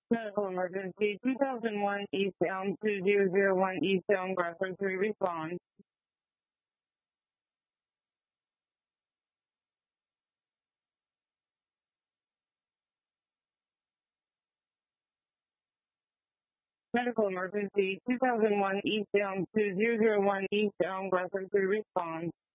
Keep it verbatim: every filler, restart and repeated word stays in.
Medical emergency, two thousand one East Elm, two zero zero one East Elm, Bradford three, respond. Medical emergency, two thousand one East Elm, two zero zero one East Elm, Bradford three, respond.